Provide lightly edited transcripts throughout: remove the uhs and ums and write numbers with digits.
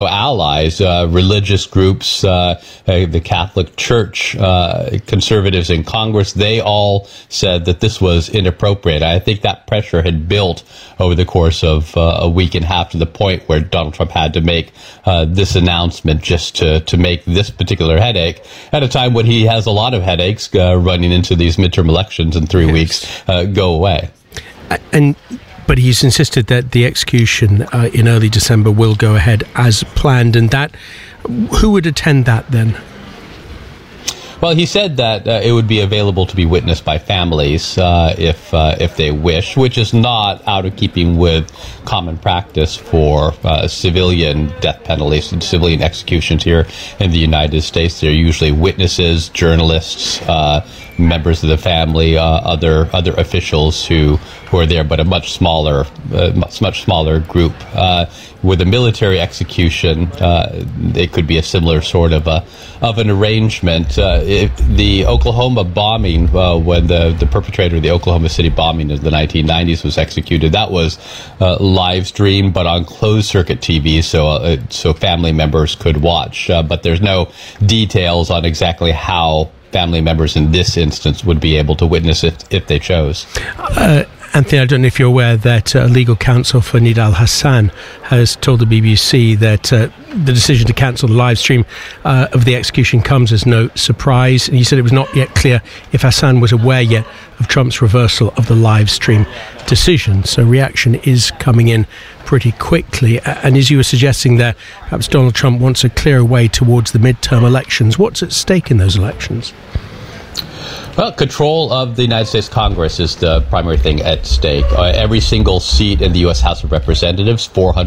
allies, religious groups, the Catholic Church, conservatives in Congress, they all said that this was inappropriate. I think that pressure had built over the course of a week and a half to the point where Donald Trump had to make this announcement just to make this particular headache at a time when he has a lot of headaches running into these midterm elections in 3 weeks go away. But he's insisted that the execution in early December will go ahead as planned, and that who would attend that then? Well, he said that it would be available to be witnessed by families if they wish, which is not out of keeping with common practice for civilian death penalties and civilian executions here in the United States. They're usually witnesses, journalists, members of the family, other officials who are there, but a much smaller group. With a military execution, it could be a similar sort of an arrangement. The Oklahoma bombing, when the perpetrator of the Oklahoma City bombing of the 1990s was executed, that was live streamed, but on closed circuit TV, so family members could watch. But there's no details on exactly how family members in this instance would be able to witness it if they chose. Anthony, I don't know if you're aware that legal counsel for Nidal Hassan has told the BBC that the decision to cancel the live stream of the execution comes as no surprise. And he said it was not yet clear if Hassan was aware yet of Trump's reversal of the live stream decision. So reaction is coming in pretty quickly. And as you were suggesting there, perhaps Donald Trump wants a clearer way towards the midterm elections. What's at stake in those elections? Well, control of the United States Congress is the primary thing at stake. Every single seat in the U.S. House of Representatives,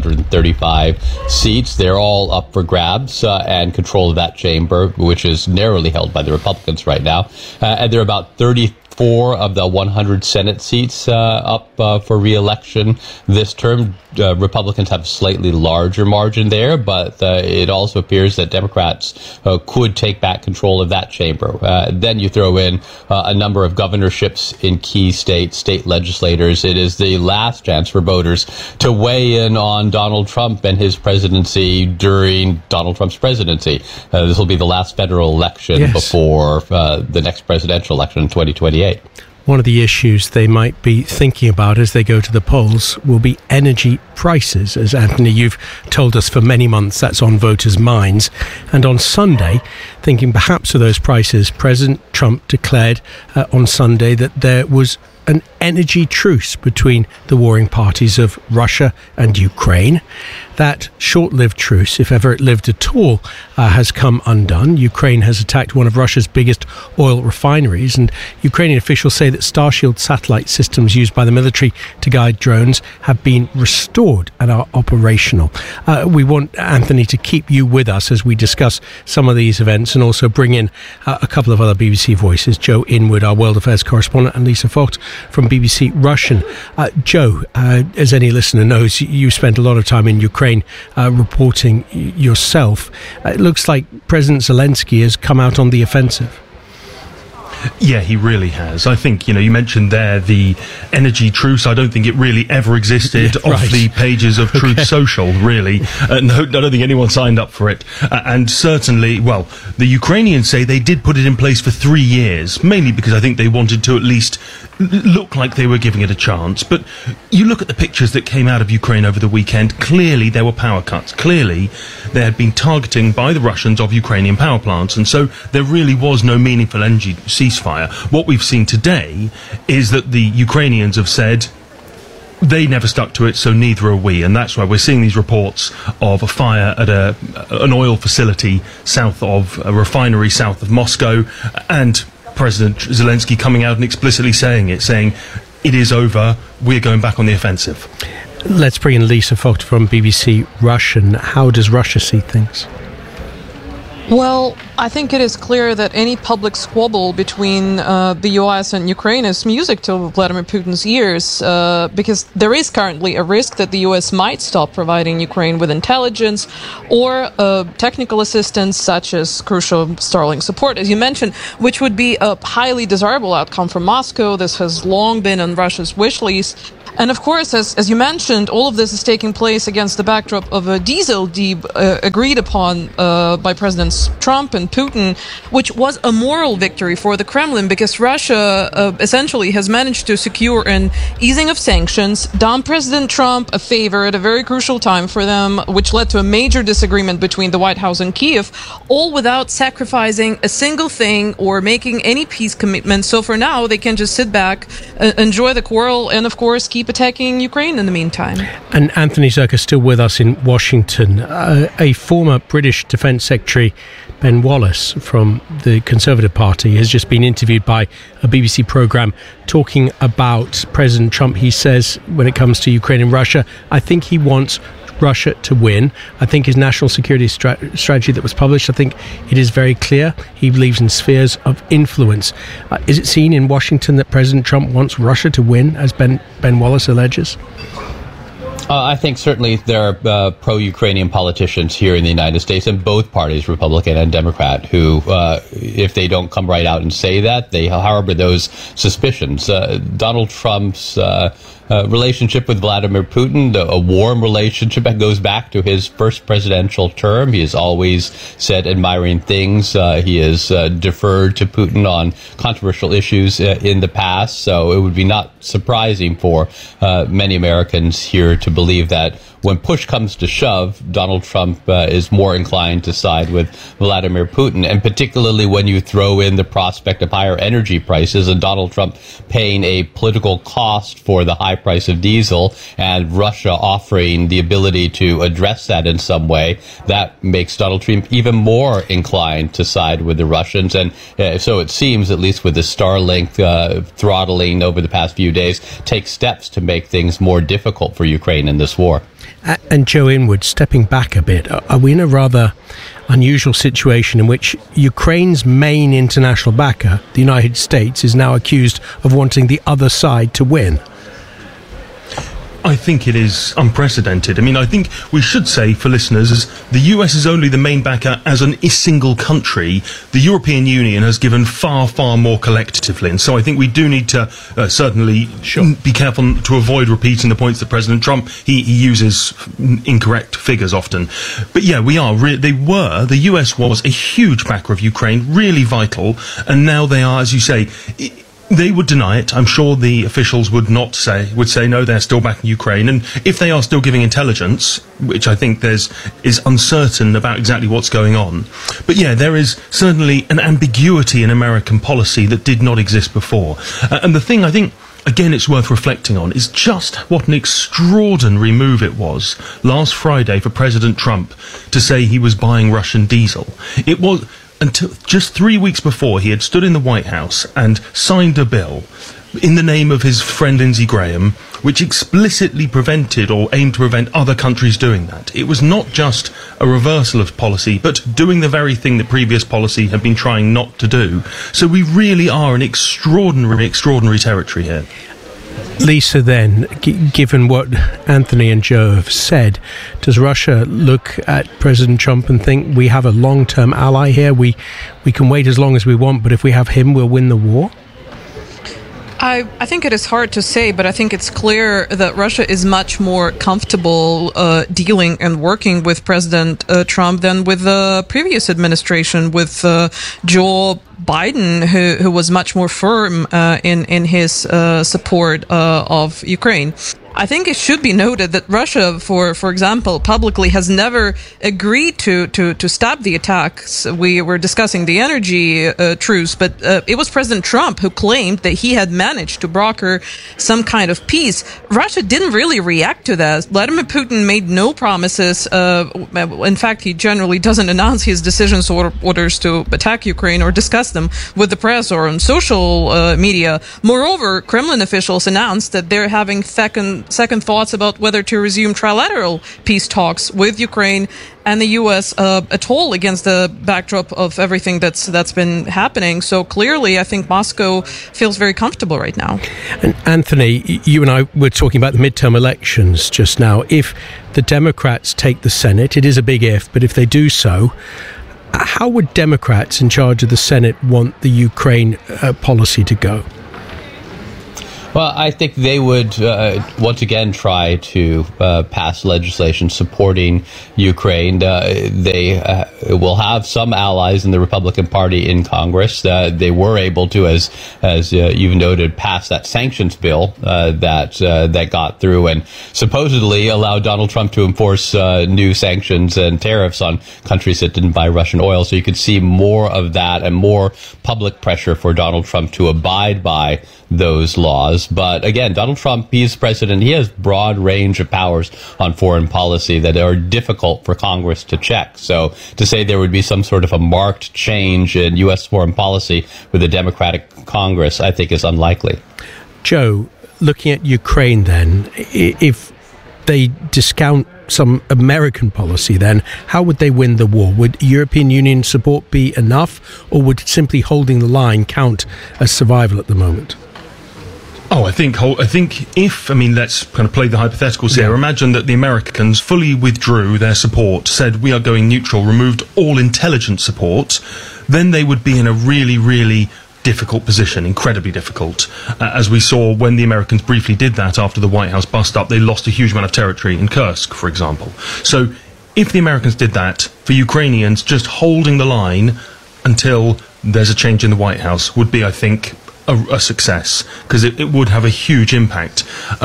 435 seats, they're all up for grabs, and control of that chamber, which is narrowly held by the Republicans right now. And there are about 34 of the 100 Senate seats up for re-election this term. Republicans have a slightly larger margin there, but it also appears that Democrats could take back control of that chamber. Then you throw in a number of governorships in key states, state legislators. It is the last chance for voters to weigh in on Donald Trump and his presidency during Donald Trump's presidency. This will be the last federal election before the next presidential election in 2028. One of the issues they might be thinking about as they go to the polls will be energy prices. As Anthony, you've told us for many months, that's on voters' minds. And on Sunday, thinking perhaps of those prices, President Trump declared on Sunday that there was an energy truce between the warring parties of Russia and Ukraine. That short-lived truce, if ever it lived at all, has come undone. Ukraine has attacked one of Russia's biggest oil refineries, and Ukrainian officials say that Starshield satellite systems used by the military to guide drones have been restored and are operational. We want, Anthony, to keep you with us as we discuss some of these events and also bring in a couple of other BBC voices, Joe Inwood, our World Affairs correspondent, and Lisa Vogt from BBC Russian. Joe, as any listener knows, you spent a lot of time in Ukraine reporting yourself. It looks like President Zelensky has come out on the offensive. Yeah, he really has. I think, you mentioned there the energy truce. I don't think it really ever existed off the pages of Truth Social, really. No, I don't think anyone signed up for it. And certainly, well, the Ukrainians say they did put it in place for 3 years, mainly because I think they wanted to at least look like they were giving it a chance. But you look at the pictures that came out of Ukraine over the weekend, clearly there were power cuts. Clearly there had been targeting by the Russians of Ukrainian power plants, and so there really was no meaningful energy ceasefire. What we've seen today is that the Ukrainians have said they never stuck to it, so neither are we, and that's why we're seeing these reports of a fire at an oil facility south of a refinery south of Moscow, and President Zelensky coming out and explicitly saying it is over, we're going back on the offensive. Let's bring in Lisa Vogt from BBC Russian. How does Russia see things? Well, I think it is clear that any public squabble between the U.S. and Ukraine is music to Vladimir Putin's ears, because there is currently a risk that the U.S. might stop providing Ukraine with intelligence or technical assistance, such as crucial Starlink support, as you mentioned, which would be a highly desirable outcome for Moscow. This has long been on Russia's wish list. And of course, as you mentioned, all of this is taking place against the backdrop of a diesel deal agreed upon by Presidents Trump and Putin, which was a moral victory for the Kremlin, because Russia essentially has managed to secure an easing of sanctions, done President Trump a favor at a very crucial time for them, which led to a major disagreement between the White House and Kiev, all without sacrificing a single thing or making any peace commitments. So for now, they can just sit back, enjoy the quarrel, and of course keep attacking Ukraine in the meantime. And Anthony Zerka still with us in Washington. A former British Defence Secretary, Ben Wallace, from the Conservative Party, has just been interviewed by a BBC programme talking about President Trump. He says, when it comes to Ukraine and Russia, I think he wants Russia to win. I think his national security strategy that was published, I think it is very clear. He believes in spheres of influence. Is it seen in Washington that President Trump wants Russia to win, as Ben Wallace alleges? I think certainly there are pro-Ukrainian politicians here in the United States, and both parties, Republican and Democrat, who, if they don't come right out and say that, they harbor those suspicions. Donald Trump's relationship with Vladimir Putin, a warm relationship that goes back to his first presidential term. He has always said admiring things. He has deferred to Putin on controversial issues in the past. So it would be not surprising for many Americans here to believe that when push comes to shove, Donald Trump is more inclined to side with Vladimir Putin, and particularly when you throw in the prospect of higher energy prices and Donald Trump paying a political cost for the high price of diesel and Russia offering the ability to address that in some way, that makes Donald Trump even more inclined to side with the Russians. And so it seems, at least with the Starlink throttling over the past few days, take steps to make things more difficult for Ukraine in this war. And Joe Inwood, stepping back a bit, are we in a rather unusual situation in which Ukraine's main international backer, the United States, is now accused of wanting the other side to win? I think it is unprecedented. I mean, I think we should say for listeners, the US is only the main backer as a single country. The European Union has given far, far more collectively. And so I think we do need to certainly be careful to avoid repeating the points that President Trump, he uses incorrect figures often. But yeah, we are. The US was a huge backer of Ukraine, really vital. And now they are, as you say, they would deny it. I'm sure the officials would say no, they're still backing Ukraine. And if they are still giving intelligence, which I think is uncertain about exactly what's going on. But yeah, there is certainly an ambiguity in American policy that did not exist before. And the thing I think, again, it's worth reflecting on is just what an extraordinary move it was last Friday for President Trump to say he was buying Russian diesel. It was until just 3 weeks before he had stood in the White House and signed a bill in the name of his friend Lindsey Graham, which explicitly prevented or aimed to prevent other countries doing that. It was not just a reversal of policy, but doing the very thing that previous policy had been trying not to do. So we really are in extraordinary territory here. Lisa, then, given what Anthony and Joe have said, does Russia look at President Trump and think we have a long-term ally here? We can wait as long as we want, but if we have him, we'll win the war? I think it is hard to say, but I think it's clear that Russia is much more comfortable dealing and working with President Trump than with the previous administration, with Joe Biden, who was much more firm in his support of Ukraine. I think it should be noted that Russia, for example, publicly has never agreed to stop the attacks. We were discussing the energy truce, but it was President Trump who claimed that he had managed to broker some kind of peace. Russia didn't really react to that. Vladimir Putin made no promises. In fact, he generally doesn't announce his decisions or orders to attack Ukraine or discuss them with the press or on social media. Moreover, Kremlin officials announced that they're having second second thoughts about whether to resume trilateral peace talks with Ukraine and the U.S. At all against the backdrop of everything that's been happening. So clearly, I think Moscow feels very comfortable right now. And Anthony, you and I were talking about the midterm elections just now. If the Democrats take the Senate, it is a big if, but if they do so, how would Democrats in charge of the Senate want the Ukraine policy to go? Well, I think they would once again try to pass legislation supporting Ukraine. They will have some allies in the Republican Party in Congress. They were able to, as you've noted, pass that sanctions bill that got through and supposedly allowed Donald Trump to enforce new sanctions and tariffs on countries that didn't buy Russian oil. So you could see more of that and more public pressure for Donald Trump to abide by those laws. But again, Donald Trump, he's president. He has broad range of powers on foreign policy that are difficult for Congress to check. So to say there would be some sort of a marked change in U.S. foreign policy with a Democratic Congress, I think is unlikely. Joe, looking at Ukraine then, if they discount some American policy, then how would they win the war? Would European Union support be enough, or would simply holding the line count as survival at the moment? I think let's kind of play the hypotheticals here. Imagine that the Americans fully withdrew their support, said we are going neutral, removed all intelligence support, then they would be in a really, really difficult position, incredibly difficult. As we saw when the Americans briefly did that after the White House bust up, they lost a huge amount of territory in Kursk, for example. So if the Americans did that, for Ukrainians, just holding the line until there's a change in the White House would be, I think, a success, because it would have a huge impact.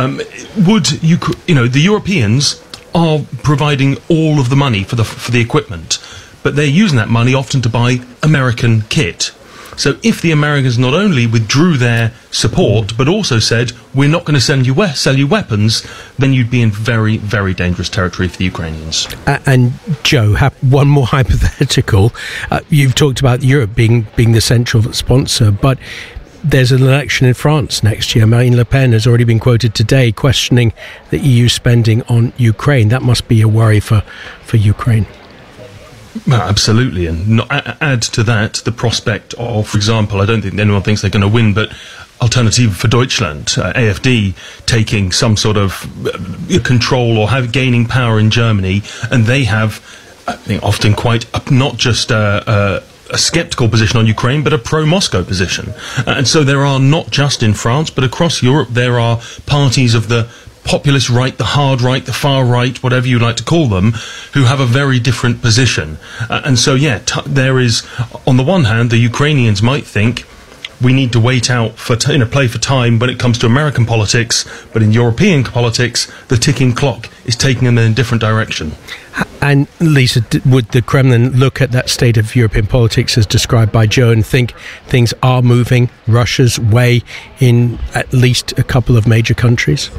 The Europeans are providing all of the money for the equipment, but they're using that money often to buy American kit. So if the Americans not only withdrew their support, but also said, we're not going to sell you weapons, then you'd be in very, very dangerous territory for the Ukrainians. And Joe, one more hypothetical. You've talked about Europe being the central sponsor, but there's an election in France next year. Marine Le Pen has already been quoted today questioning the EU spending on Ukraine. That must be a worry for Ukraine. Well, absolutely, and add to that the prospect of, for example, I don't think anyone thinks they're going to win, but Alternative for Deutschland, AfD, taking some sort of control or gaining power in Germany, and they have, I think, often quite not just a sceptical position on Ukraine, but a pro-Moscow position. And so there are, not just in France, but across Europe, there are parties of the populist right, the hard right, the far right, whatever you like to call them, who have a very different position. And so, there is, on the one hand, the Ukrainians might think we need to wait out for play for time when it comes to American politics, but in European politics, the ticking clock is taking them in a different direction. And Lisa, would the Kremlin look at that state of European politics as described by Joe and think things are moving Russia's way in at least a couple of major countries?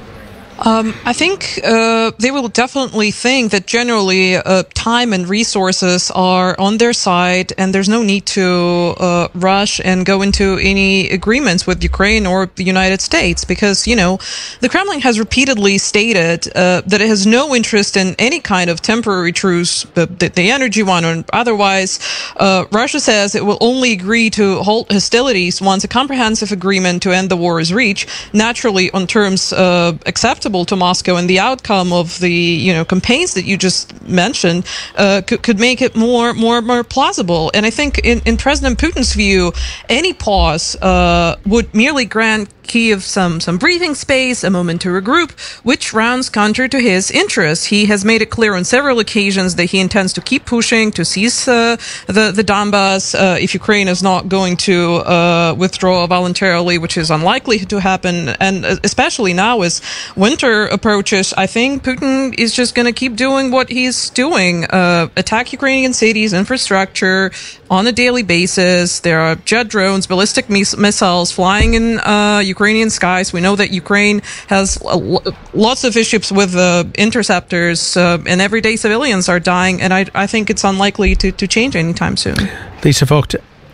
I think they will definitely think that generally time and resources are on their side, and there's no need to rush and go into any agreements with Ukraine or the United States, because, the Kremlin has repeatedly stated that it has no interest in any kind of temporary truce, the energy one or otherwise. Russia says it will only agree to halt hostilities once a comprehensive agreement to end the war is reached, naturally on terms acceptable to Moscow, and the outcome of the campaigns that you just mentioned could make it more plausible. And I think in President Putin's view, any pause would merely grant Kyiv some breathing space, a moment to regroup, which runs counter to his interests. He has made it clear on several occasions that he intends to keep pushing to seize the Donbas if Ukraine is not going to withdraw voluntarily, which is unlikely to happen. And especially now as winter approaches, I think Putin is just going to keep doing what he's doing, attack Ukrainian cities, infrastructure on a daily basis. There are jet drones, ballistic missiles flying in Ukrainian skies. We know that Ukraine has lots of issues with interceptors, and everyday civilians are dying, and I think it's unlikely to change anytime soon. Lisa Vogt,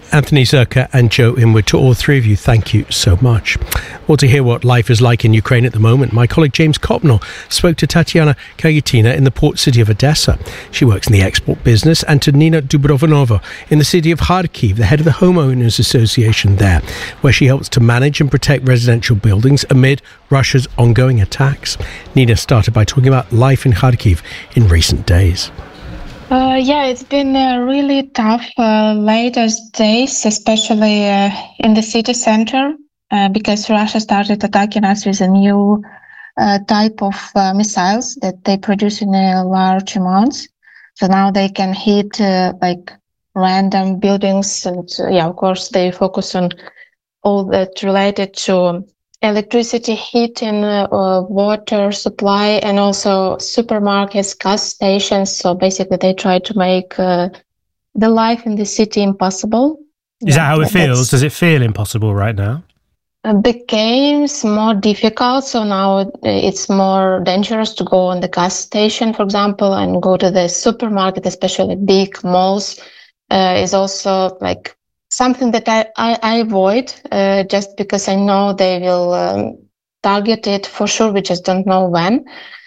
Anthony Zerka and Joe Inwood, to all three of you, thank you so much. Well, to hear what life is like in Ukraine at the moment, my colleague James Copnell spoke to Tatiana Kayetina in the port city of Odessa. She works in the export business, and to Nina Dubrovnova in the city of Kharkiv, the head of the Homeowners Association there, where she helps to manage and protect residential buildings amid Russia's ongoing attacks. Nina started by talking about life in Kharkiv in recent days. It's been really tough latest days, especially in the city center, because Russia started attacking us with a new type of missiles that they produce in large amounts. So now they can hit like random buildings, and of course they focus on all that related to electricity, heating, water supply, and also supermarkets, gas stations. So basically they try to make the life in the city impossible. Is that how it feels? Does it feel impossible right now? Became more difficult. So now it's more dangerous to go on the gas station, for example, and go to the supermarket, especially big malls, is also like something that I avoid just because I know they will target it for sure. We just don't know when.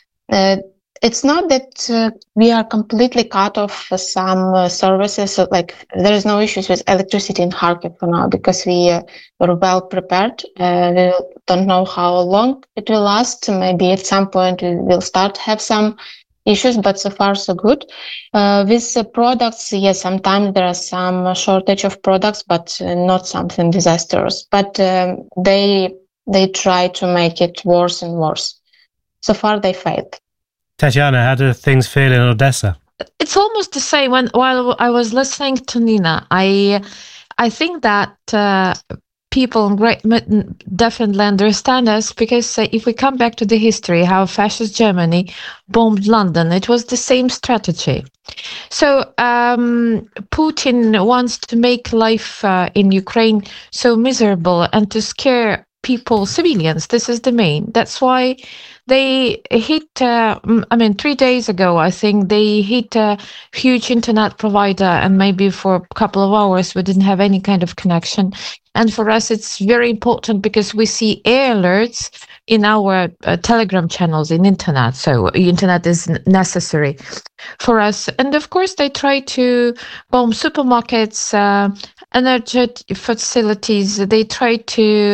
It's not that we are completely cut off some services. So, like, there is no issues with electricity in Kharkiv for now because we were well prepared. We don't know how long it will last. Maybe at some point we will start have some issues, but so far so good. With the products, yes, sometimes there are some shortage of products, but not something disastrous. But they try to make it worse and worse. So far they failed. Tatiana, how do things feel in Odessa? It's almost the same. While I was listening to Nina, I think that people in Great Britain definitely understand us, because if we come back to the history, how fascist Germany bombed London, it was the same strategy. So Putin wants to make life in Ukraine so miserable and to scare people, civilians. This is the main. That's why they hit, 3 days ago, I think they hit a huge internet provider, and maybe for a couple of hours we didn't have any kind of connection. And for us, it's very important because we see air alerts in our Telegram channels in internet. So internet is necessary for us. And of course, they try to bomb supermarkets, energy facilities. They try to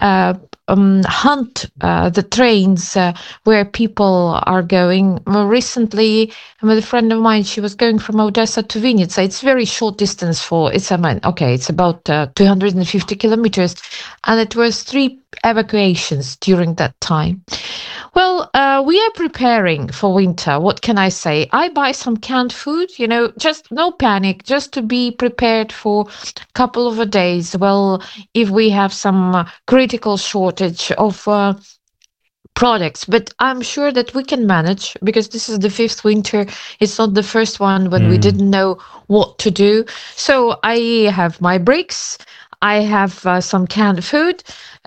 hunt the trains where people are going. More recently, with a friend of mine, she was going from Odessa to Vinnytsia. It's very short distance it's about 250 kilometers, and it was 3 evacuations during that time. Well, we are preparing for winter. What can I say? I buy some canned food, just no panic, just to be prepared for a couple of days. Well, if we have some critical shortage of products, but I'm sure that we can manage, because this is the 5th winter. It's not the first one when we didn't know what to do. So I have my bricks. I have some canned food.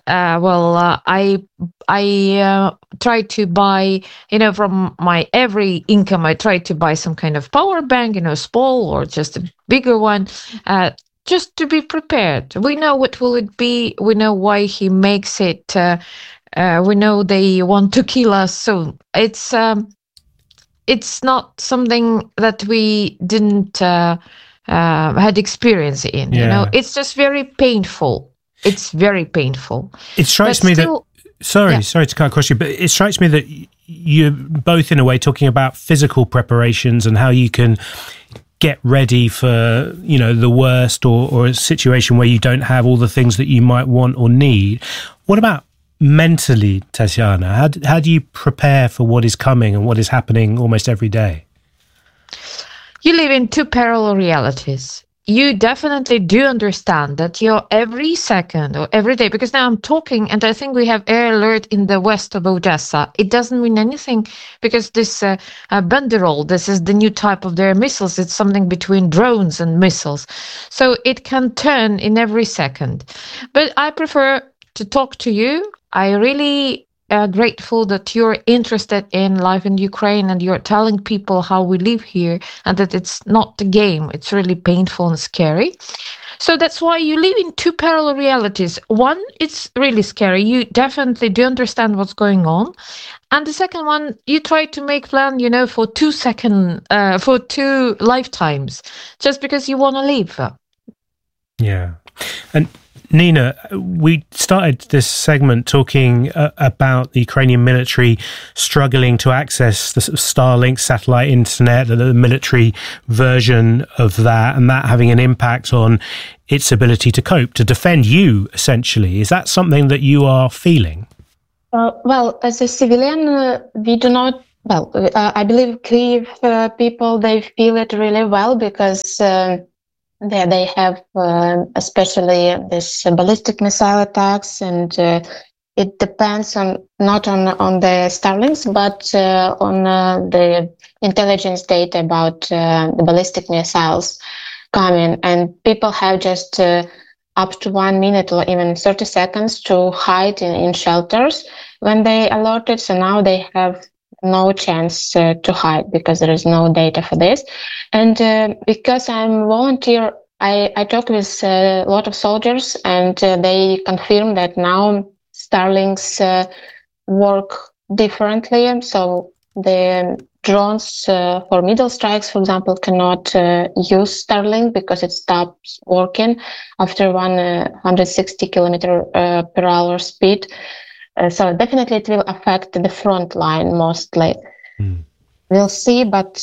I try to buy, from my every income, I try to buy some kind of power bank, small or just a bigger one, just to be prepared. We know what will it be. We know why he makes it. We know they want to kill us. So it's not something that we didn't had experience in. It's just very painful. It's very painful. It strikes me that. Sorry to cut across you, but it strikes me that you're both in a way talking about physical preparations and how you can get ready for the worst or a situation where you don't have all the things that you might want or need. What about mentally, Tatiana? How do you prepare for what is coming and what is happening almost every day? You live in 2 parallel realities. You definitely do understand that you're every second or every day, because now I'm talking and I think we have air alert in the west of Odessa. It doesn't mean anything, because this Banderol, this is the new type of their missiles. It's something between drones and missiles. So it can turn in every second. But I prefer to talk to you. I really grateful that you're interested in life in Ukraine and you're telling people how we live here and that it's not a game. It's really painful and scary. So that's why you live in two parallel realities. One, it's really scary. You definitely do understand what's going on. And the second one, you try to make plan, for 2 lifetimes, just because you want to live. Yeah. And Nina, we started this segment talking about the Ukrainian military struggling to access the Starlink satellite internet, the military version of that, and that having an impact on its ability to cope, to defend you, essentially. Is that something that you are feeling? Well, as a civilian, we do not. Well, I believe Kyiv people, they feel it really well because they have especially this ballistic missile attacks, and it depends not on the Starlinks, but on the intelligence data about the ballistic missiles coming. And people have just up to 1 minute or even 30 seconds to hide in shelters when they alerted. So now they have no chance to hide because there is no data for this. And because I'm volunteer, I talk with a lot of soldiers, and they confirm that now Starlinks work differently. So the drones for middle strikes, for example, cannot use Starlink because it stops working after 160 kilometer per hour speed. So definitely it will affect the front line mostly. We'll see, but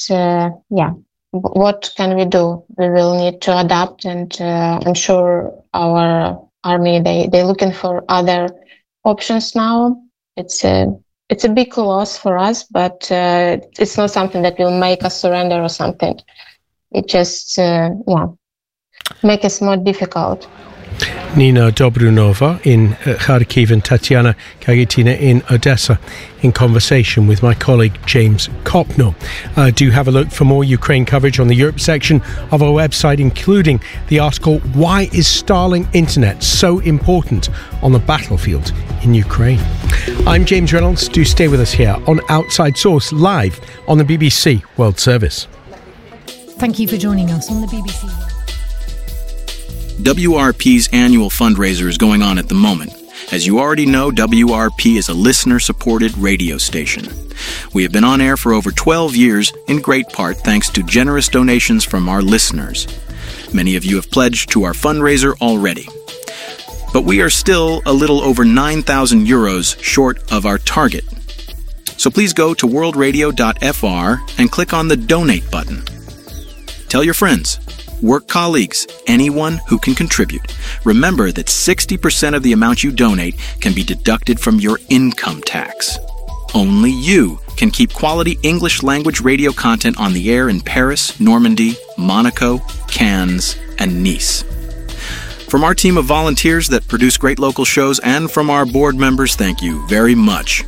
what can we do? We will need to adapt, and I'm sure our army, they're looking for other options now. It's a big loss for us, but it's not something that will make us surrender or something. It just make us more difficult. Nina Dobrunova in Kharkiv and Tatiana Kagetina in Odessa, in conversation with my colleague James Kopno. Do have a look for more Ukraine coverage on the Europe section of our website, including the article "Why is Starlink Internet so important on the battlefield in Ukraine?" I'm James Reynolds. Do stay with us here on Outside Source, live on the BBC World Service. Thank you for joining us on the BBC. WRP's annual fundraiser is going on at the moment. As you already know, WRP is a listener-supported radio station. We have been on air for over 12 years, in great part thanks to generous donations from our listeners. Many of you have pledged to our fundraiser already. But we are still a little over 9,000 euros short of our target. So please go to worldradio.fr and click on the donate button. Tell your friends, work colleagues, anyone who can contribute. Remember that 60% of the amount you donate can be deducted from your income tax. Only you can keep quality English language radio content on the air in Paris, Normandy, Monaco, Cannes, and Nice. From our team of volunteers that produce great local shows and from our board members, thank you very much.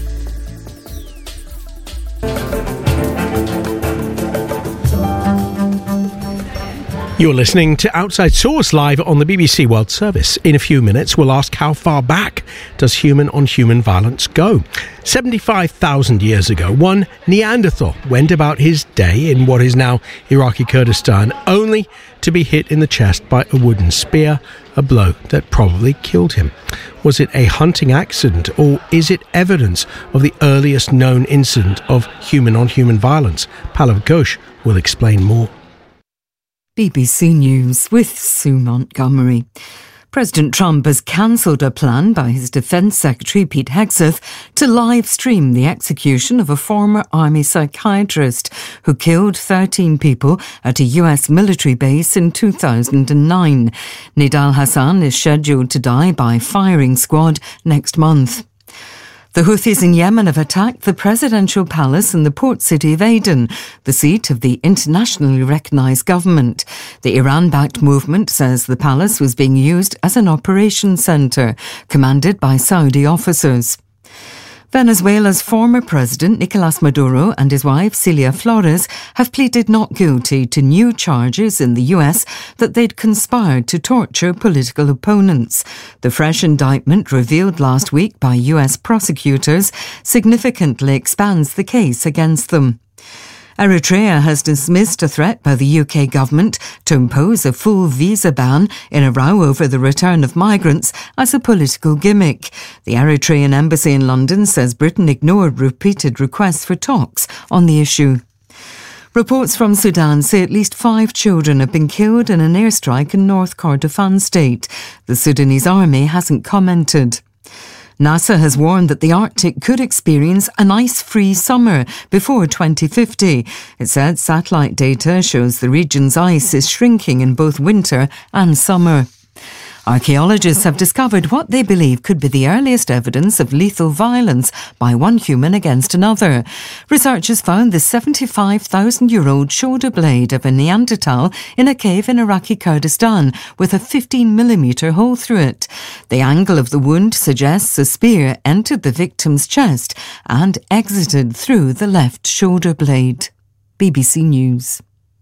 You're listening to Outside Source live on the BBC World Service. In a few minutes, we'll ask how far back does human-on-human violence go? 75,000 years ago, one Neanderthal went about his day in what is now Iraqi Kurdistan, only to be hit in the chest by a wooden spear, a blow that probably killed him. Was it a hunting accident, or is it evidence of the earliest known incident of human-on-human violence? Pallav Ghosh will explain more. BBC News with Sue Montgomery. President Trump has cancelled a plan by his Defence Secretary Pete Hegseth to live stream the execution of a former army psychiatrist who killed 13 people at a US military base in 2009. Nidal Hassan is scheduled to die by firing squad next month. The Houthis in Yemen have attacked the presidential palace in the port city of Aden, the seat of the internationally recognised government. The Iran-backed movement says the palace was being used as an operations centre, commanded by Saudi officers. Venezuela's former president Nicolás Maduro and his wife Celia Flores have pleaded not guilty to new charges in the US that they'd conspired to torture political opponents. The fresh indictment revealed last week by US prosecutors significantly expands the case against them. Eritrea has dismissed a threat by the UK government to impose a full visa ban in a row over the return of migrants as a political gimmick. The Eritrean embassy in London says Britain ignored repeated requests for talks on the issue. Reports from Sudan say at least 5 children have been killed in an airstrike in North Kordofan state. The Sudanese army hasn't commented. NASA has warned that the Arctic could experience an ice-free summer before 2050. It said satellite data shows the region's ice is shrinking in both winter and summer. Archaeologists have discovered what they believe could be the earliest evidence of lethal violence by one human against another. Researchers found the 75,000-year-old shoulder blade of a Neanderthal in a cave in Iraqi Kurdistan with a 15mm hole through it. The angle of the wound suggests a spear entered the victim's chest and exited through the left shoulder blade. BBC News.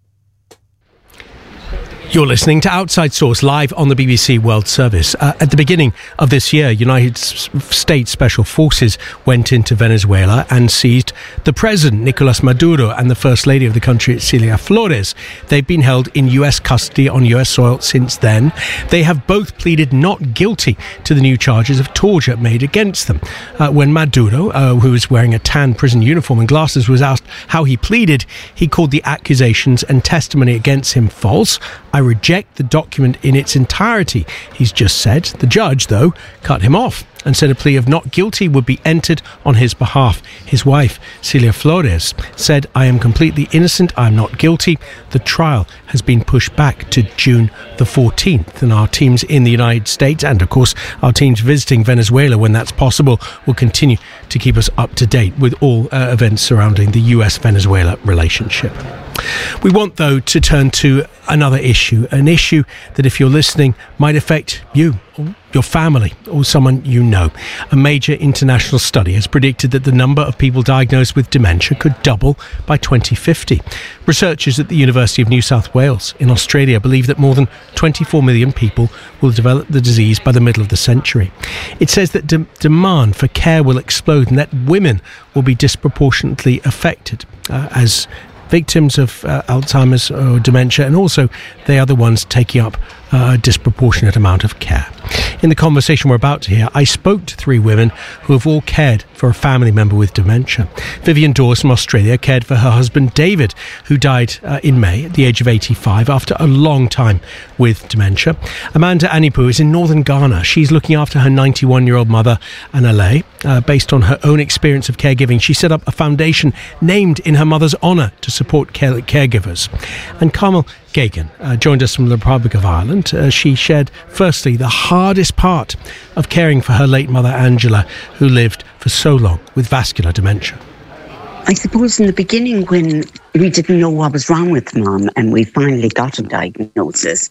You're listening to Outside Source live on the BBC World Service. At the beginning of this year, United States Special Forces went into Venezuela and seized the president, Nicolas Maduro, and the First Lady of the country, Cilia Flores. They've been held in US custody on US soil since then. They have both pleaded not guilty to the new charges of torture made against them. When Maduro, who was wearing a tan prison uniform and glasses, was asked how he pleaded, he called the accusations and testimony against him false. I reject the document in its entirety, he's just said. The judge, though, cut him off and said a plea of not guilty would be entered on his behalf. His wife, Cilia Flores, said, I am completely innocent, I am not guilty. The trial has been pushed back to June the 14th, and our teams in the United States and, of course, our teams visiting Venezuela when that's possible will continue to keep us up to date with all events surrounding the US-Venezuela relationship. We want, though, to turn to another issue, an issue that, if you're listening, might affect you, or your family, or someone you know. A major international study has predicted that the number of people diagnosed with dementia could double by 2050. Researchers at the University of New South Wales in Australia believe that more than 24 million people will develop the disease by the middle of the century. It says that demand for care will explode and that women will be disproportionately affected as victims of Alzheimer's or dementia, and also they are the ones taking up a disproportionate amount of care. In the conversation we're about to hear, I spoke to 3 women who have all cared for a family member with dementia. Vivian Dawes from Australia cared for her husband David, who died in May at the age of 85 after a long time with dementia. Amanda Anipu is in northern Ghana. She's looking after her 91-year-old mother, Anale. Based on her own experience of caregiving, she set up a foundation named in her mother's honour to support caregivers. And Carmel Gagan joined us from the Republic of Ireland. She shared, firstly, the hardest part of caring for her late mother, Angela, who lived for so long with vascular dementia. I suppose in the beginning, when we didn't know what was wrong with Mum and we finally got a diagnosis,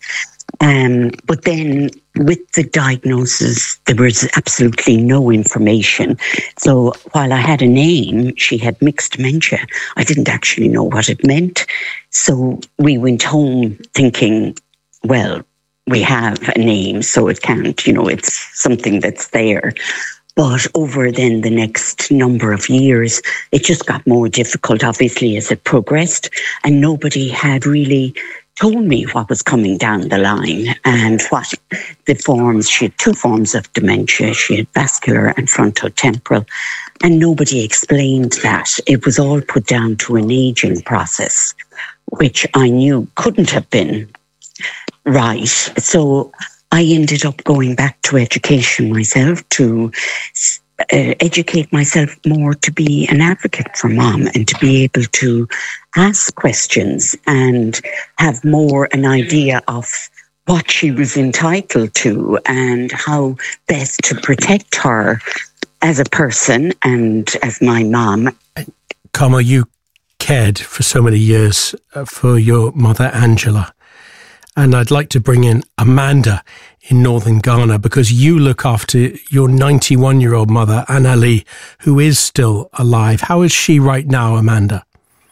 but then with the diagnosis, there was absolutely no information. So while I had a name, she had mixed dementia. I didn't actually know what it meant. So we went home thinking, well, we have a name, so it can't, it's something that's there. But over then the next number of years, it just got more difficult, obviously, as it progressed. And nobody had really told me what was coming down the line and what the forms. She had 2 forms of dementia. She had vascular and frontotemporal. And nobody explained that. It was all put down to an aging process, which I knew couldn't have been right. So I ended up going back to education myself to educate myself more, to be an advocate for Mum and to be able to ask questions and have more an idea of what she was entitled to and how best to protect her as a person and as my mum. Carmel, you cared for so many years for your mother, Angela. And I'd like to bring in Amanda in northern Ghana, because you look after your 91-year-old mother, Anali, who is still alive. How is she right now, Amanda?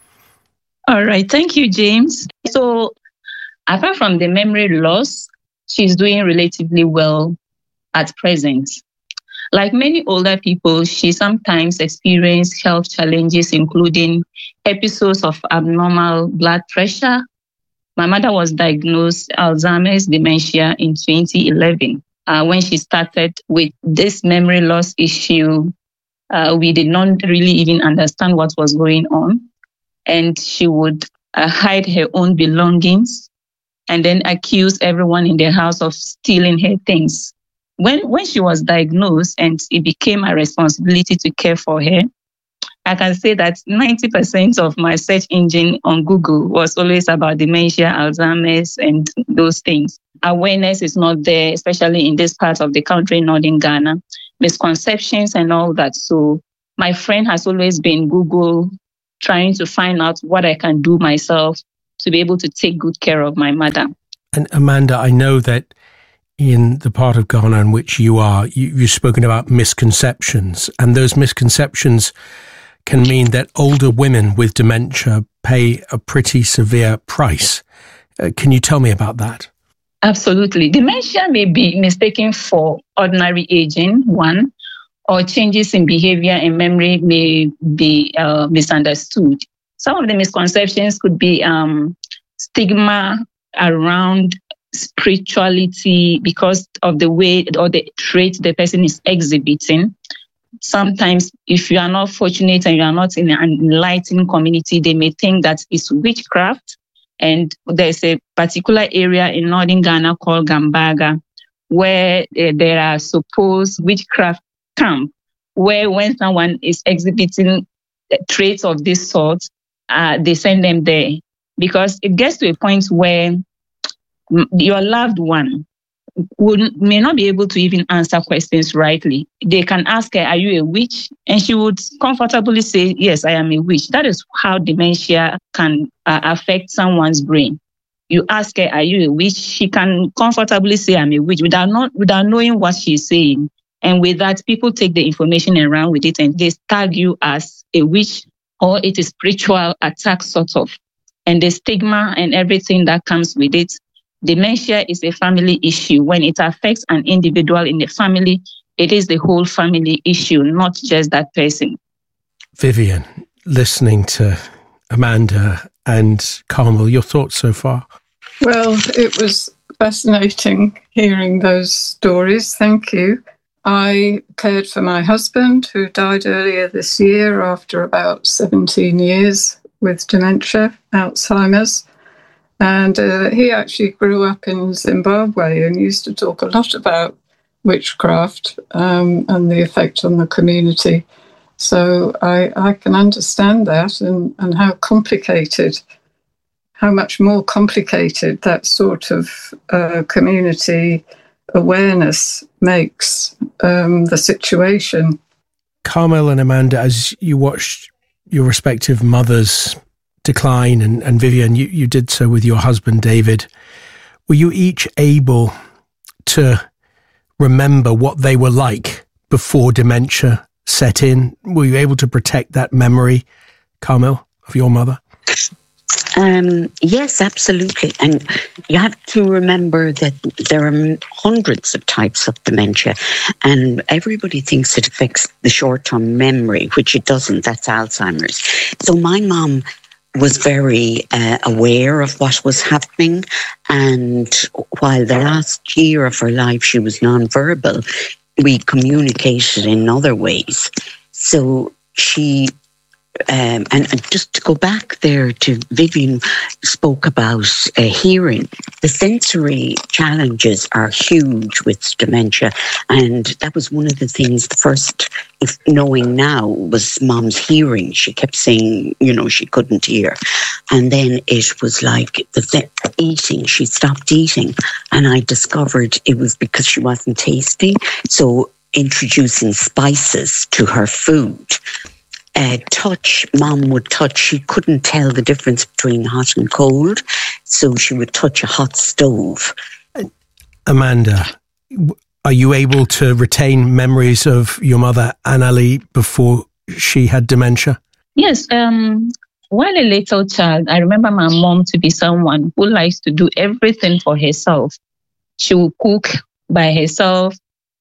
All right. Thank you, James. So apart from the memory loss, she's doing relatively well at present. Like many older people, she sometimes experienced health challenges, including episodes of abnormal blood pressure. My mother was diagnosed Alzheimer's dementia in 2011. When she started with this memory loss issue, we did not really even understand what was going on. And she would hide her own belongings and then accuse everyone in the house of stealing her things. When she was diagnosed and it became a responsibility to care for her, I can say that 90% of my search engine on Google was always about dementia, Alzheimer's, and those things. Awareness is not there, especially in this part of the country, northern Ghana. Misconceptions and all that. So my friend has always been Google trying to find out what I can do myself to be able to take good care of my mother. And Amanda, I know that in the part of Ghana in which you are, you've spoken about misconceptions, and those misconceptions can mean that older women with dementia pay a pretty severe price. Can you tell me about that? Absolutely. Dementia may be mistaken for ordinary aging, one, or changes in behavior and memory may be misunderstood. Some of the misconceptions could be stigma around spirituality because of the way or the trait the person is exhibiting. Sometimes if you are not fortunate and you are not in an enlightened community, they may think that it's witchcraft. And there's a particular area in northern Ghana called Gambaga, where there are supposed witchcraft camp, where when someone is exhibiting traits of this sort, they send them there. Because it gets to a point where your loved one may not be able to even answer questions rightly. They can ask her, "Are you a witch?" And she would comfortably say, "Yes, I am a witch." That is how dementia can affect someone's brain. You ask her, "Are you a witch?" She can comfortably say, "I'm a witch," without knowing what she's saying. And with that, people take the information and run with it, and they tag you as a witch, or it is spiritual attack sort of. And the stigma and everything that comes with it. Dementia is a family issue. When it affects an individual in the family, it is the whole family issue, not just that person. Vivian, listening to Amanda and Carmel, your thoughts so far? Well, it was fascinating hearing those stories. Thank you. I cared for my husband, who died earlier this year after about 17 years with dementia, Alzheimer's. And he actually grew up in Zimbabwe and used to talk a lot about witchcraft and the effect on the community. So I can understand that and how complicated, how much more complicated that sort of community awareness makes the situation. Carmel and Amanda, as you watched your respective mothers decline, and Vivian, you did so with your husband, David, were you each able to remember what they were like before dementia set in? Were you able to protect that memory, Carmel, of your mother? Yes, absolutely. And you have to remember that there are hundreds of types of dementia, and everybody thinks it affects the short-term memory, which it doesn't. That's Alzheimer's. So my mom was very aware of what was happening, and while the last year of her life she was nonverbal, we communicated in other ways. So she and just to go back there to Vivian spoke about hearing. The sensory challenges are huge with dementia, and that was one of the things, the first knowing now was Mom's hearing. She kept saying, she couldn't hear. And then it was like eating. She stopped eating, and I discovered it was because she wasn't tasting. So introducing spices to her food. Touch, Mom would touch. She couldn't tell the difference between hot and cold, so she would touch a hot stove. Amanda, are you able to retain memories of your mother, Annalie, before she had dementia? Yes. While a little child, I remember my mom to be someone who likes to do everything for herself. She will cook by herself.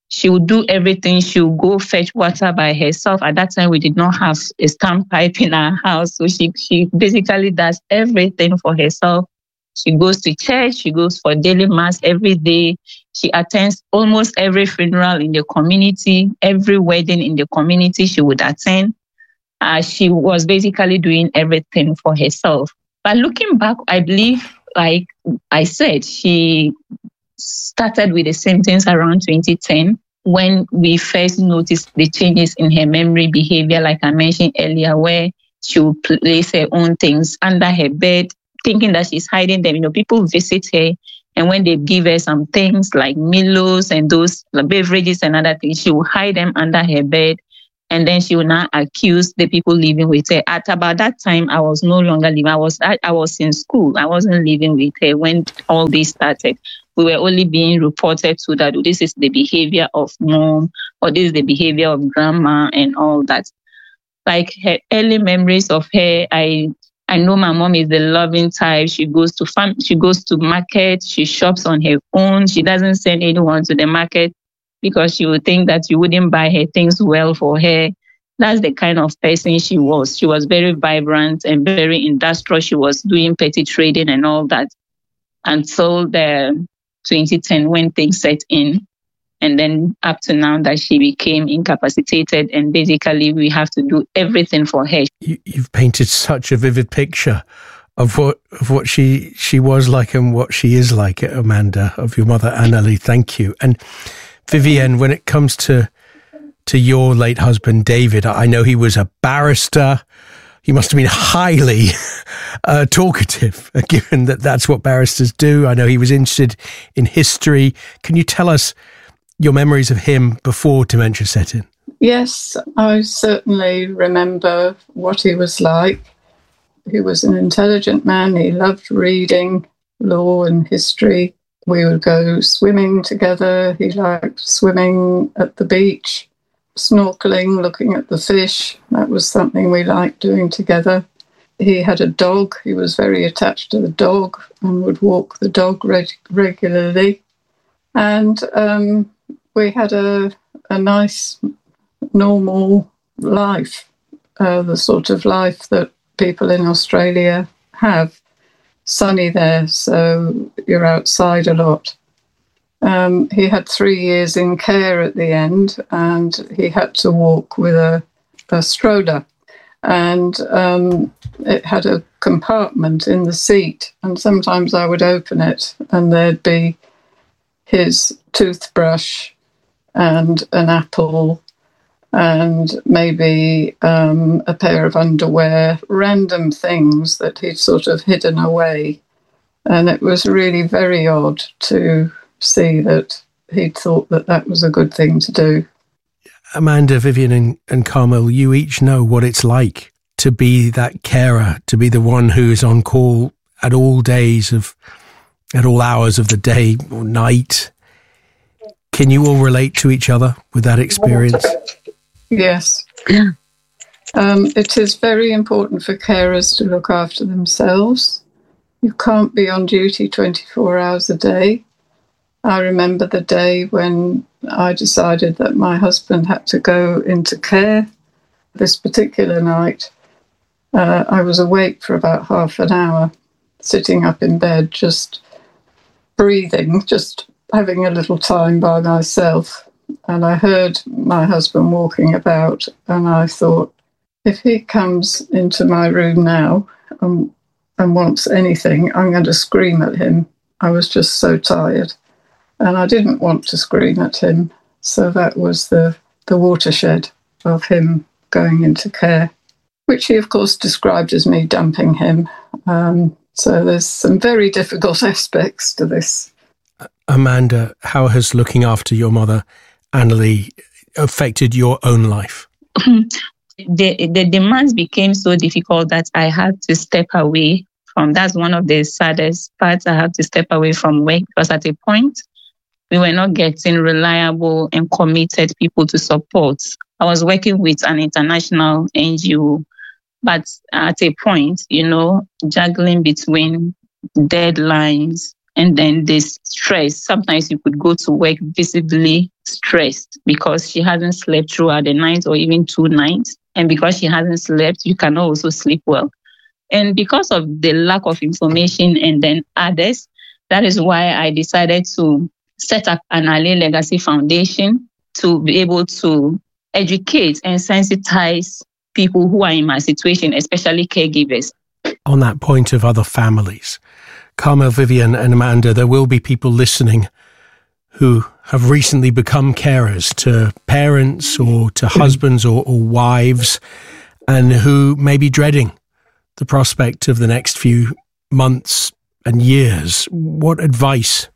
She would do everything. She would go fetch water by herself. At that time, we did not have a standpipe in our house. So she basically does everything for herself. She goes to church. She goes for daily mass every day. She attends almost every funeral in the community, every wedding in the community she would attend. She was basically doing everything for herself. But looking back, I believe, like I said, she started with the symptoms around 2010 when we first noticed the changes in her memory behavior, like I mentioned earlier, where she would place her own things under her bed, thinking that she's hiding them. People visit her, and when they give her some things like Milos and those beverages and other things, she will hide them under her bed. And then she will now accuse the people living with her. At about that time, I was no longer living. I was in school. I wasn't living with her when all this started. We were only being reported to that this is the behavior of mom, or this is the behavior of grandma, and all that. Like her early memories of her, I know my mom is the loving type. She goes to market. She shops on her own. She doesn't send anyone to the market, because she would think that you wouldn't buy her things well for her. That's the kind of person she was. She was very vibrant and very industrial. She was doing petty trading and all that until the 2010 when things set in. And then up to now that she became incapacitated, and basically we have to do everything for her. You've painted such a vivid picture of what she was like and what she is like, Amanda, of your mother, Annalie. Thank you. And Vivienne, when it comes to your late husband, David, I know he was a barrister. He must have been highly talkative, given that that's what barristers do. I know he was interested in history. Can you tell us your memories of him before dementia set in? Yes, I certainly remember what he was like. He was an intelligent man. He loved reading law and history. We would go swimming together. He liked swimming at the beach, snorkeling, looking at the fish. That was something we liked doing together. He had a dog. He was very attached to the dog and would walk the dog regularly. And we had a nice, normal life, the sort of life that people in Australia have. Sunny there, so you're outside a lot. He had 3 years in care at the end, and he had to walk with a stroller. And it had a compartment in the seat, and sometimes I would open it and there'd be his toothbrush and an apple and maybe a pair of underwear, random things that he'd sort of hidden away. And it was really very odd to see that he'd thought that that was a good thing to do. Amanda, Vivienne and Carmel, you each know what it's like to be that carer, to be the one who is on call at all hours of the day or night. Can you all relate to each other with that experience? Yes. It is very important for carers to look after themselves. You can't be on duty 24 hours a day. I remember the day when I decided that my husband had to go into care. This particular night, I was awake for about half an hour, sitting up in bed, just breathing, just having a little time by myself. And I heard my husband walking about, and I thought, if he comes into my room now and wants anything, I'm going to scream at him. I was just so tired, and I didn't want to scream at him. So that was the watershed of him going into care, which he, of course, described as me dumping him. So there's some very difficult aspects to this. Amanda, how has looking after your mother, Annalie, affected your own life? The demands became so difficult that I had to step away from. That's one of the saddest parts. I had to step away from work because at a point, we were not getting reliable and committed people to support. I was working with an international NGO, but at a point, juggling between deadlines And then the stress, sometimes you could go to work visibly stressed because she hasn't slept throughout the night or even 2 nights. And because she hasn't slept, you cannot also sleep well. And because of the lack of information and then others, that is why I decided to set up an Ale Legacy Foundation to be able to educate and sensitize people who are in my situation, especially caregivers. On that point of other families, Carmel, Vivian and Amanda, there will be people listening who have recently become carers to parents or to husbands or wives, and who may be dreading the prospect of the next few months and years. What advice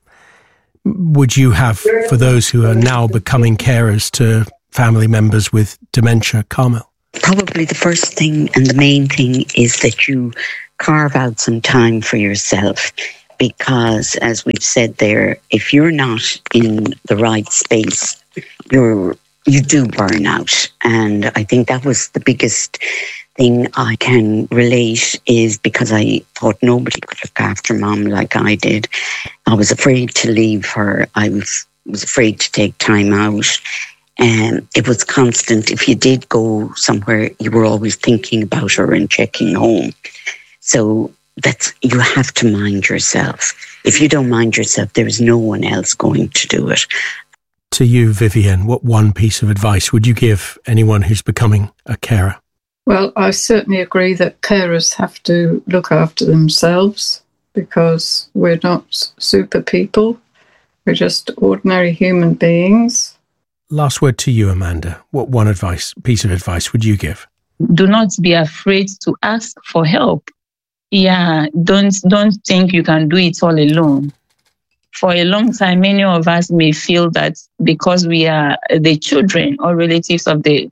would you have for those who are now becoming carers to family members with dementia? Carmel? Probably the first thing and the main thing is that you carve out some time for yourself, because as we've said there, if you're not in the right space, you do burn out. And I think that was the biggest thing I can relate, is because I thought nobody could look after Mom like I did. I was afraid to leave her. I was afraid to take time out. And it was constant. If you did go somewhere, you were always thinking about her and checking home. So you have to mind yourself. If you don't mind yourself, there is no one else going to do it. To you, Vivian, what one piece of advice would you give anyone who's becoming a carer? Well, I certainly agree that carers have to look after themselves, because we're not super people. We're just ordinary human beings. Last word to you, Amanda. What one piece of advice would you give? Do not be afraid to ask for help. Yeah, don't think you can do it all alone. For a long time, many of us may feel that because we are the children or relatives of the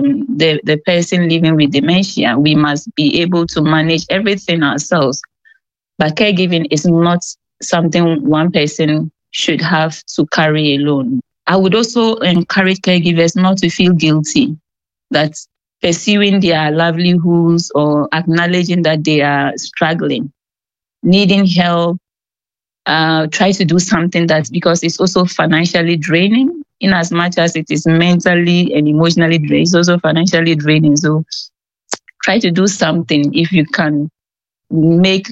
person living with dementia, we must be able to manage everything ourselves. But caregiving is not something one person should have to carry alone. I would also encourage caregivers not to feel guilty that pursuing their livelihoods or acknowledging that they are struggling, needing help, try to do something because it's also financially draining, in as much as it is mentally and emotionally draining, it's also financially draining. So try to do something. If you can make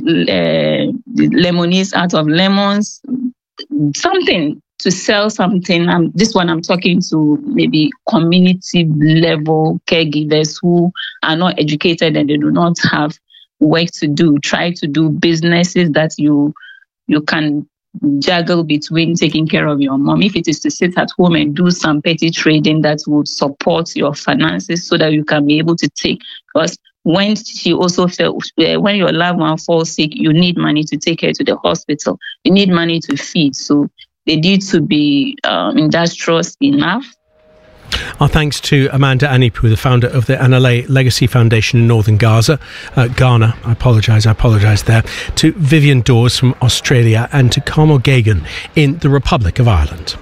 lemonades out of lemons, something to sell something. This one I'm talking to maybe community level caregivers who are not educated and they do not have work to do. Try to do businesses that you can juggle between taking care of your mom. If it is to sit at home and do some petty trading that would support your finances so that you can be able to take, because when she also felt, when your loved one falls sick, you need money to take her to the hospital. You need money to feed. So they need to be industrious enough. Our thanks to Amanda Anipu, the founder of the Ale Legacy Foundation in Northern Ghana. I apologise there. To Vivian Dawes from Australia, and to Carmel Gagan in the Republic of Ireland.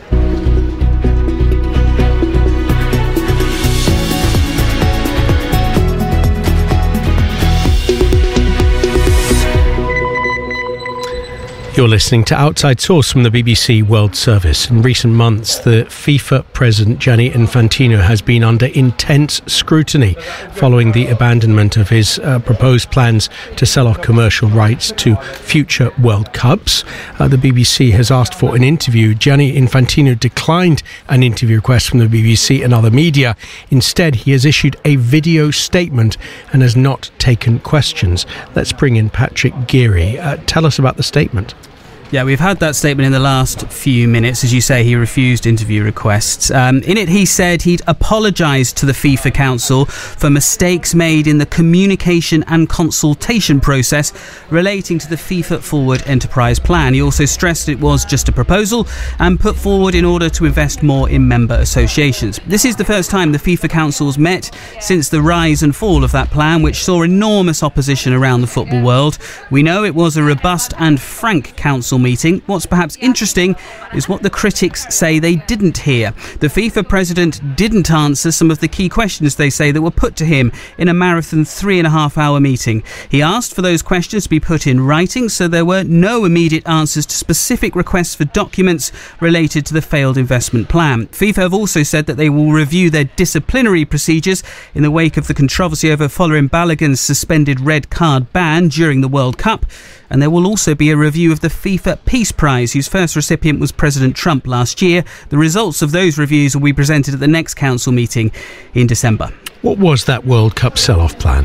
You're listening to Outside Source from the BBC World Service. In recent months, the FIFA president Gianni Infantino has been under intense scrutiny following the abandonment of his proposed plans to sell off commercial rights to future World Cups. The BBC has asked for an interview. Gianni Infantino declined an interview request from the BBC and other media. Instead, he has issued a video statement and has not taken questions. Let's bring in Patrick Geary. Tell us about the statement. Yeah, we've had that statement in the last few minutes. As you say, he refused interview requests. In it, he said he'd apologised to the FIFA Council for mistakes made in the communication and consultation process relating to the FIFA Forward Enterprise Plan. He also stressed it was just a proposal and put forward in order to invest more in member associations. This is the first time the FIFA Council's met since the rise and fall of that plan, which saw enormous opposition around the football world. We know it was a robust and frank council meeting. What's perhaps interesting is what the critics say they didn't hear. The FIFA president didn't answer some of the key questions they say that were put to him in a marathon 3.5-hour meeting. He asked for those questions to be put in writing, so there were no immediate answers to specific requests for documents related to the failed investment plan. FIFA have also said that they will review their disciplinary procedures in the wake of the controversy over Folarin Balogun's suspended red card ban during the World Cup. And there will also be a review of the FIFA Peace Prize, whose first recipient was President Trump last year. The results of those reviews will be presented at the next council meeting in December. What was that World Cup sell-off plan?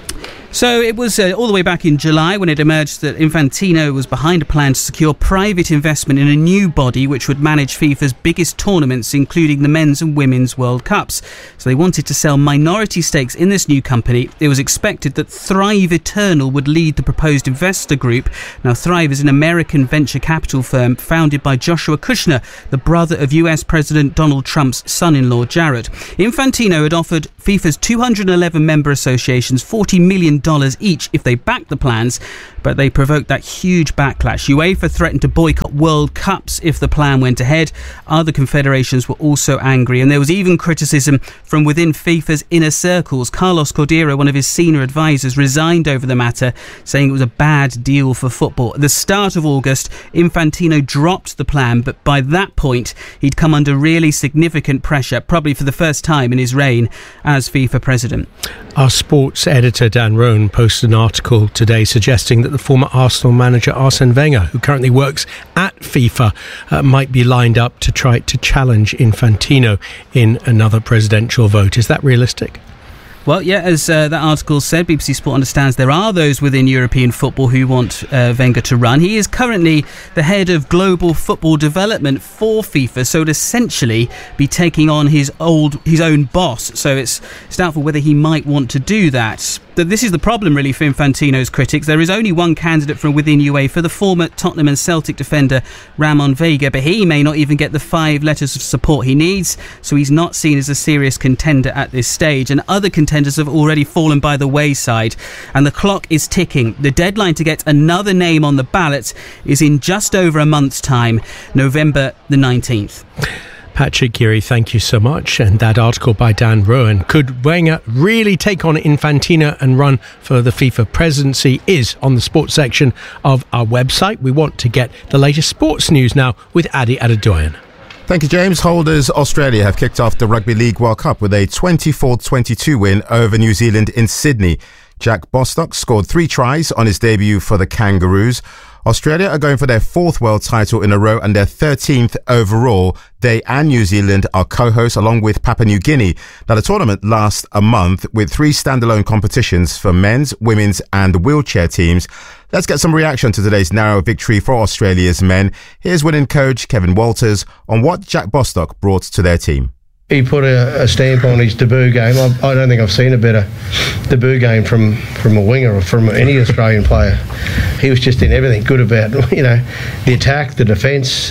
So it was all the way back in July when it emerged that Infantino was behind a plan to secure private investment in a new body which would manage FIFA's biggest tournaments, including the men's and women's World Cups. So they wanted to sell minority stakes in this new company. It was expected that Thrive Eternal would lead the proposed investor group. Now, Thrive is an American venture capital firm founded by Joshua Kushner, the brother of US President Donald Trump's son-in-law, Jared. Infantino had offered FIFA's 211 member associations $40 million each if they backed the plans, but they provoked that huge backlash. UEFA threatened to boycott World Cups if the plan went ahead. Other confederations were also angry, and there was even criticism from within FIFA's inner circles. Carlos Cordero, one of his senior advisors, resigned over the matter, saying it was a bad deal for football. At the start of August, Infantino dropped the plan, but by that point, he'd come under really significant pressure, probably for the first time in his reign as FIFA president. Our sports editor, Dan Roan, posted an article today suggesting that the former Arsenal manager Arsene Wenger, who currently works at FIFA, might be lined up to try to challenge Infantino in another presidential vote. Is that realistic? Well, yeah, as that article said, BBC Sport understands there are those within European football who want Wenger to run. He is currently the head of global football development for FIFA, so would essentially be taking on his own boss. So it's doubtful whether he might want to do that. This is the problem, really, for Infantino's critics. There is only one candidate from within UEFA, the former Tottenham and Celtic defender Ramon Vega, but he may not even get the 5 letters of support he needs, so he's not seen as a serious contender at this stage. And other contenders have already fallen by the wayside, and the clock is ticking. The deadline to get another name on the ballot is in just over a month's time, November the 19th. Patrick Geary, thank you so much. And that article by Dan Roan, could Wenger really take on Infantino and run for the FIFA presidency, is on the sports section of our website. We want to get the latest sports news now with Adi Adedoyan. Thank you, James. Holders Australia have kicked off the Rugby League World Cup with a 24-22 win over New Zealand in Sydney. Jack Bostock scored 3 tries on his debut for the Kangaroos. Australia are going for their 4th world title in a row and their 13th overall. They and New Zealand are co-hosts along with Papua New Guinea. Now, the tournament lasts a month with 3 standalone competitions for men's, women's and wheelchair teams. Let's get some reaction to today's narrow victory for Australia's men. Here's winning coach Kevin Walters on what Jack Bostock brought to their team. He put a stamp on his debut game. I don't think I've seen a better debut game from a winger or from any Australian player. He was just in everything good about, the attack, the defence,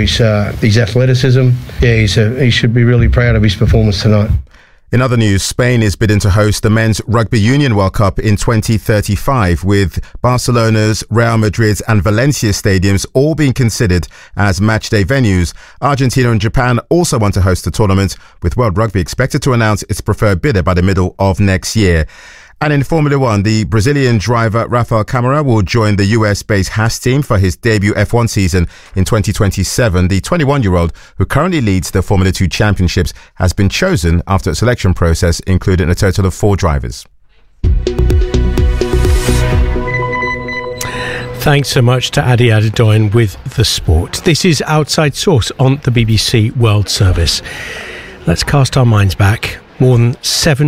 his athleticism. Yeah, he should be really proud of his performance tonight. In other news, Spain is bidding to host the Men's Rugby Union World Cup in 2035, with Barcelona's, Real Madrid's and Valencia stadiums all being considered as matchday venues. Argentina and Japan also want to host the tournament, with World Rugby expected to announce its preferred bidder by the middle of next year. And in Formula One, the Brazilian driver Rafael Câmara will join the US-based Haas team for his debut F1 season in 2027. The 21-year-old, who currently leads the Formula 2 championships, has been chosen after a selection process including a total of 4 drivers. Thanks so much to Adi Adedoyan with the sport. This is Outside Source on the BBC World Service. Let's cast our minds back more than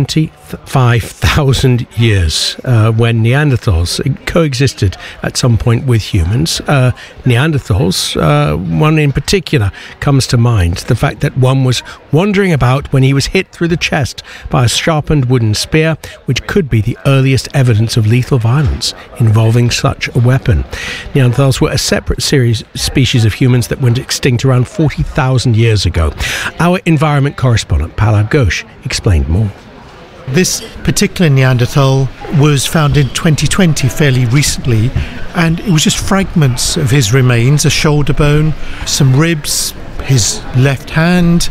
75,000 years when Neanderthals coexisted at some point with humans. Neanderthals, one in particular comes to mind. The fact that one was wandering about when he was hit through the chest by a sharpened wooden spear, which could be the earliest evidence of lethal violence involving such a weapon. Neanderthals were a separate species of humans that went extinct around 40,000 years ago. Our environment correspondent, Pallab Ghosh, explained more. This particular Neanderthal was found in 2020, fairly recently, and it was just fragments of his remains, a shoulder bone, some ribs, his left hand,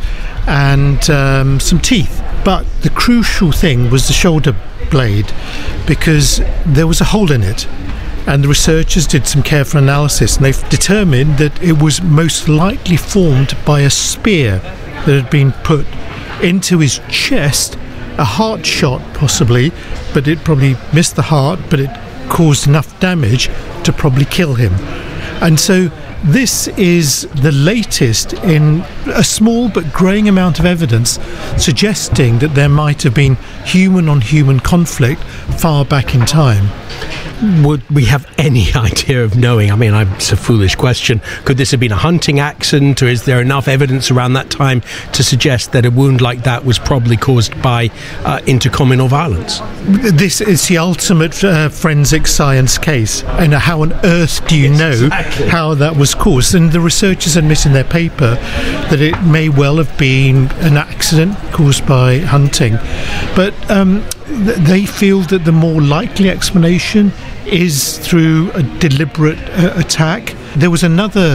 and some teeth. But the crucial thing was the shoulder blade, because there was a hole in it. And the researchers did some careful analysis, and they've determined that it was most likely formed by a spear that had been put into his chest, a heart shot possibly, but it probably missed the heart, but it caused enough damage to probably kill him. And so this is the latest in a small but growing amount of evidence suggesting that there might have been human-on-human conflict far back in time. Would we have any idea of knowing? I mean, it's a foolish question. Could this have been a hunting accident, or is there enough evidence around that time to suggest that a wound like that was probably caused by intercommunal violence? This is the ultimate forensic science case. And how on earth do you know how that was caused? And the researchers admit in their paper that it may well have been an accident caused by hunting. But they feel that the more likely explanation is through a deliberate attack. There was another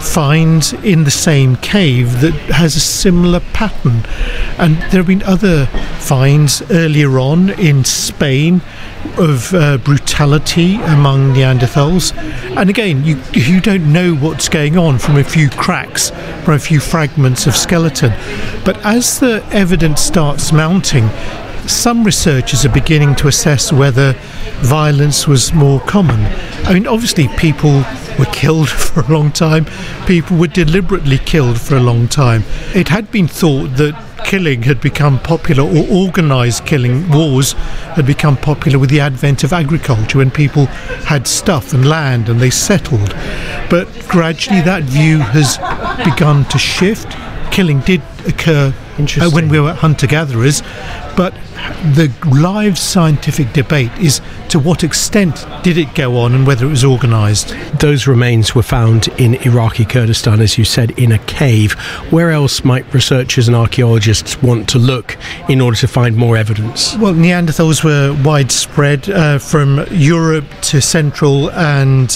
find in the same cave that has a similar pattern, and there have been other finds earlier on in Spain of brutality among Neanderthals. And again, you don't know what's going on from a few cracks, from a few fragments of skeleton. But as the evidence starts mounting, some researchers are beginning to assess whether violence was more common. I mean, obviously people were killed for a long time. People were deliberately killed for a long time. It had been thought that killing had become popular, or organised killing, wars had become popular with the advent of agriculture, when people had stuff and land and they settled. But gradually that view has begun to shift. Killing did occur when we were hunter-gatherers, but the live scientific debate is to what extent did it go on and whether it was organised. Those remains were found in Iraqi Kurdistan, as you said, in a cave. Where else might researchers and archaeologists want to look in order to find more evidence? Well, Neanderthals were widespread from Europe to Central and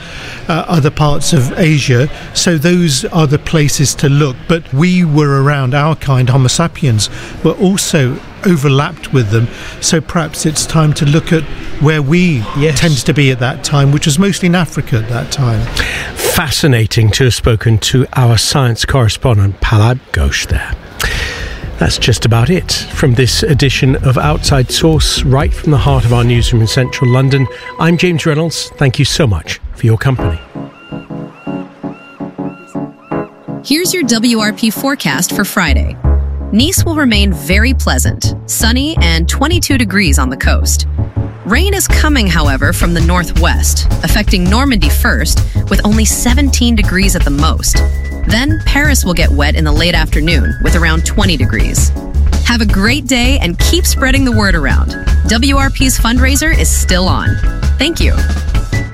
other parts of Asia, so those are the places to look. But we were around, our kind, Homo sapiens, were also overlapped with them, so perhaps it's time to look at where we tended to be at that time, which was mostly in Africa at that time. Fascinating to have spoken to our science correspondent Palab Ghosh there. That's just about it from this edition of Outside Source, right from the heart of our newsroom in central London. I'm James Reynolds. Thank you so much for your company. Here's your WRP forecast for Friday. Nice will remain very pleasant, sunny, and 22 degrees on the coast. Rain is coming, however, from the northwest, affecting Normandy first, with only 17 degrees at the most. Then Paris will get wet in the late afternoon, with around 20 degrees. Have a great day and keep spreading the word around. WRP's fundraiser is still on. Thank you.